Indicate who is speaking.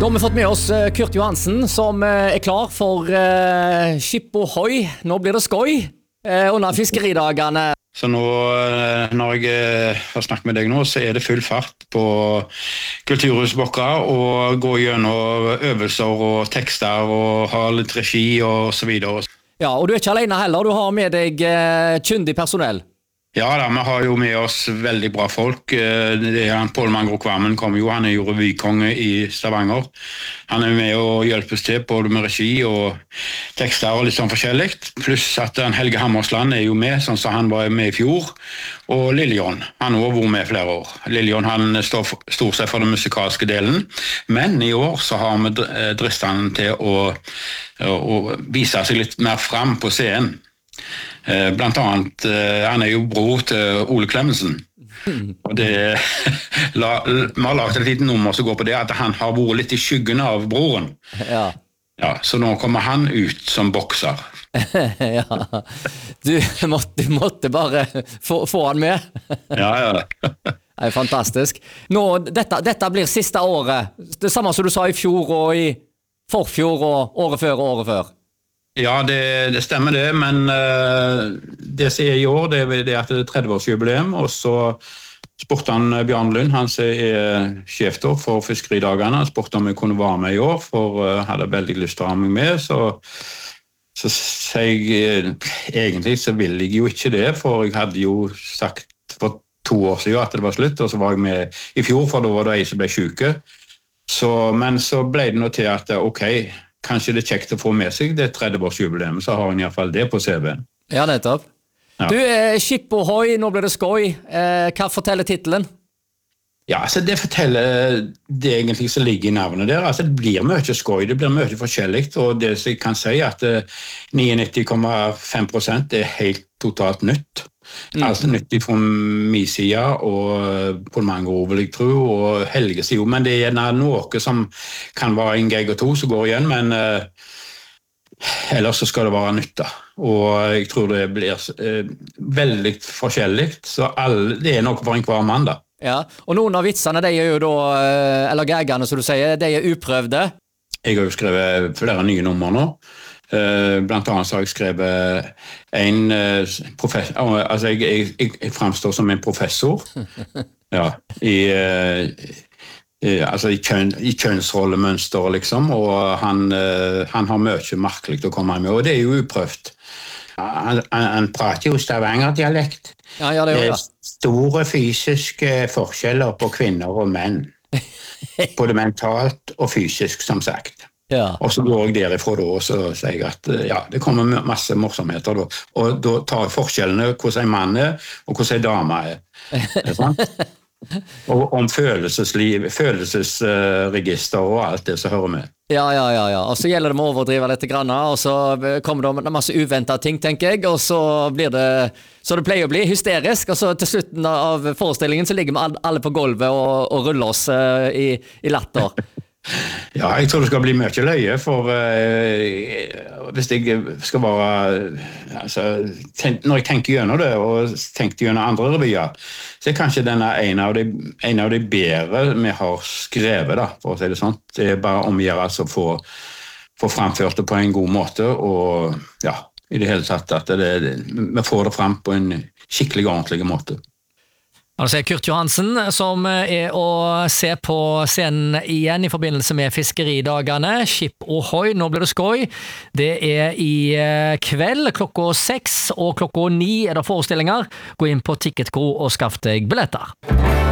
Speaker 1: Da har vi fått med oss Kurt Johansen, som klar for Skip Ohoi. Nå blir det skoj under fiskeridagene.
Speaker 2: Så nå, når jeg har snakket med deg nå, så det full fart på Kulturhusbokka og gå gjennom øvelser og tekster og ha litt regi og så videre.
Speaker 1: Ja, og du ikke alene heller, du har med deg kyndig personell.
Speaker 2: Ja da, vi har jo med oss veldig bra folk. Pål Mangro Kvammen kom jo, han jo revykonge i Stavanger. Han med og hjelpes til både med regi og tekster og litt sånn forskjellig. Pluss at Helge Hammersland jo med, sånn som han var med i fjor. Og Liljon, han har vært med flere år. Liljon han står seg for den musikalske delen, men i år så har vi dristene til å vise seg litt mer frem på scenen. Blant annet, han jo bror til Ole Klemmensen. Og vi har laget et lite nummer som går på det, at han har vært litt i skyggen av broren.
Speaker 1: Ja.
Speaker 2: Ja, så nå kommer han ut som bokser.
Speaker 1: Ja, du måtte bare få han med.
Speaker 2: Ja.
Speaker 1: Det fantastisk. Nå, dette blir siste året. Det samme som du sa i fjor og i forfjor og året før.
Speaker 2: Ja, det stemmer det, men det som i år, det at det 30-årsjubileum, og så spurte han Bjørn Lund, han som sjef for fiskeridagene, han spurte om jeg kunne være med i år, for jeg hadde veldig lyst til å ha meg med, så sier jeg, egentlig så vil jeg jo ikke det, for jeg hadde jo sagt for 2 år siden at det var slutt, og så var jeg med i fjor, for da var det jeg som ble syke. Men så ble det noe til at, ok, kanskje det kjekt å få med seg det 30-årsjubileum, så har han i hvert fall det på CV-en.
Speaker 1: Ja, nettopp. Ja. Du, Skip Ohoi, nå blir det skoj. Hva forteller titelen?
Speaker 2: Ja, altså det forteller det egentlig som ligger i navnet der. Altså det blir mye skoj, det blir mye forskjellig, og det som jeg kan si at 99,5% helt totalt nytt. Altså nytt fra min side, og på mange år vil jeg tro, og Helge sier jo, men det noe som kan være en gig og 2 som går igjen, men ellers så skal det være nytt da. Og jeg tror det blir veldig forskjellig, så det noe for en hver mann da.
Speaker 1: Ja, og noen av vitsene, de jo da, eller gaggene som du sier, de uprøvde.
Speaker 2: Jeg har jo skrevet flere nye nummer nå. Blant annet så har jeg skrevet altså jeg fremstår som en professor ja, altså i kjønnsrollemønster liksom, og han har mye merkelig å komme med, og det jo uprøvd. Han prater jo Stavanger-dialekt.
Speaker 1: Ja, det jo, ja.
Speaker 2: Store fysiske forskjeller på kvinner og menn. Både mentalt og fysisk, som sagt.
Speaker 1: Ja.
Speaker 2: Og så går jeg derifra da, og så sier jeg at ja, det kommer masse morsomheter da. Og da tar jeg forskjellene hvordan en mann og hvordan en dame sant? Og om følelsesliv, følelsesregister og alt det som hører med.
Speaker 1: Ja. Og så gjelder det med å overdrive litt grann, og så kommer det masse uventet ting, tenker jeg, og så blir det, så det pleier å bli hysterisk, og så til slutten av forestillingen så ligger vi alle på gulvet og ruller oss i latter.
Speaker 2: Ja, jeg tror det skal bli mye løye, for hvis jeg skal være altså, når jeg tenker gjennom det og tenker gjennom andre revyer, så kanskje denne en av de bedre vi har skrevet da, for å si det sånn. Det bare omgjør altså å få framført det på en god måte, og ja, i det hele tatt at vi får det frem på en skikkelig ordentlig måte.
Speaker 1: Altså Kurt Johansen, som å se på scenen igjen i forbindelse med fiskeridagene. Skip Ohoi, nå blir det skoj. Det i kveld, 6:00, og 9:00 det forestillinger. Gå inn på Ticketco og skaff deg billetter.